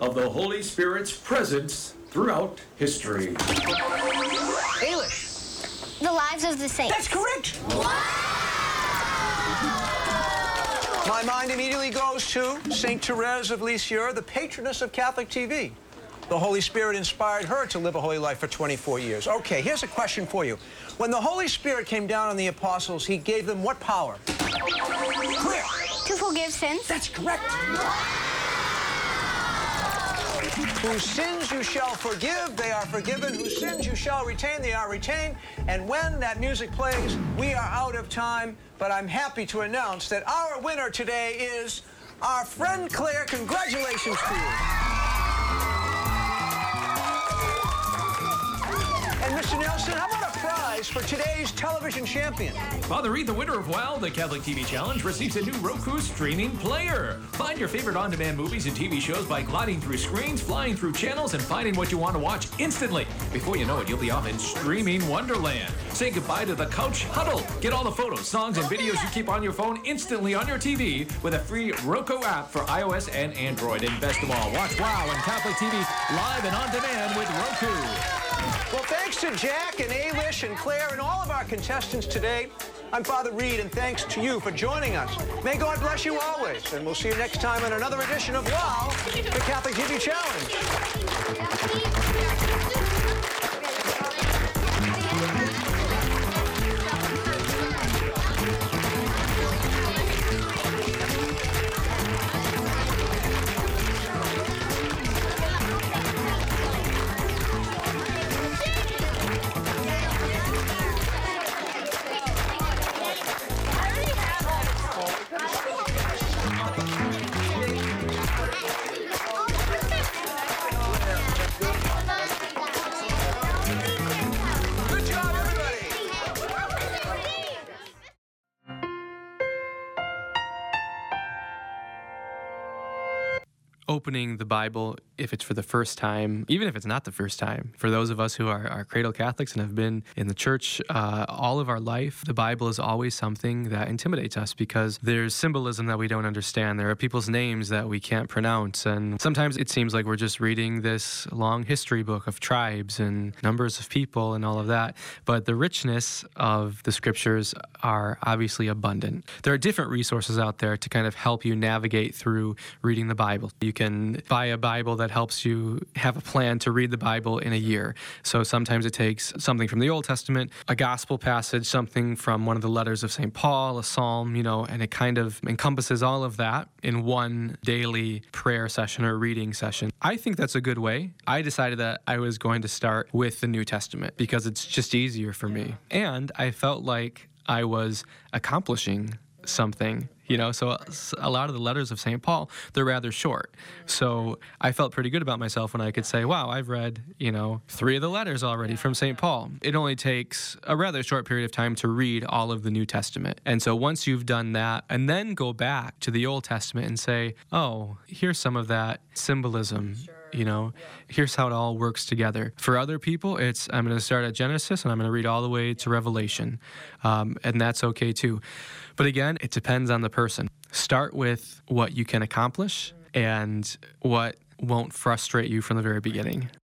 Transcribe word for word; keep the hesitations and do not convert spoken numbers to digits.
of the Holy Spirit's presence throughout history. Ailish. The Lives of the Saints. That's correct. My mind immediately goes to Saint Therese of Lisieux, the patroness of Catholic T V. The Holy Spirit inspired her to live a holy life for twenty-four years. Okay, here's a question for you. When the Holy Spirit came down on the apostles, he gave them what power? Clear. To forgive sins. That's correct. Whose sins you shall forgive, they are forgiven. Whose sins you shall retain, they are retained. And when that music plays, we are out of time. But I'm happy to announce that our winner today is our friend Claire. Congratulations to you. And Mister Nelson, how about a prize for today's television champion? Father Reed, the winner of WOW, the Catholic T V Challenge, receives a new Roku streaming player. Find your favorite on-demand movies and T V shows by gliding through screens, flying through channels, and finding what you want to watch instantly. Before you know it, you'll be off in streaming wonderland. Say goodbye to the couch huddle. Get all the photos, songs, and videos you keep on your phone instantly on your T V with a free Roku app for iOS and Android. And best of all, watch WOW and Catholic T V live and on demand with Roku. Well, thanks to Jack and Ailish and Claire and all of our contestants today, I'm Father Reed, and thanks to you for joining us. May God bless you always, and we'll see you next time on another edition of WOW, the Catholic T V Challenge. Opening the Bible, if it's for the first time, even if it's not the first time, for those of us who are, are cradle Catholics and have been in the church uh, all of our life, the Bible is always something that intimidates us because there's symbolism that we don't understand. There are people's names that we can't pronounce. And sometimes it seems like we're just reading this long history book of tribes and numbers of people and all of that. But the richness of the scriptures are obviously abundant. There are different resources out there to kind of help you navigate through reading the Bible. You can buy a Bible that helps you have a plan to read the Bible in a year. So sometimes it takes something from the Old Testament, a gospel passage, something from one of the letters of Saint Paul, a psalm, you know, and it kind of encompasses all of that in one daily prayer session or reading session. I think that's a good way. I decided that I was going to start with the New Testament because it's just easier for me. And I felt like I was accomplishing something, you know, so a lot of the letters of Saint Paul, they're rather short. So I felt pretty good about myself when I could say, wow, I've read, you know, three of the letters already from Saint Paul. It only takes a rather short period of time to read all of the New Testament. And so once you've done that, and then go back to the Old Testament and say, oh, here's some of that symbolism. You know, here's how it all works together. For other people, it's I'm going to start at Genesis and I'm going to read all the way to Revelation. Um, and that's okay too. But again, it depends on the person. Start with what you can accomplish and what won't frustrate you from the very beginning.